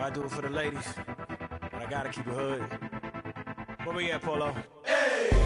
I do it for the ladies, but I gotta keep it hood. Where we at, Polo?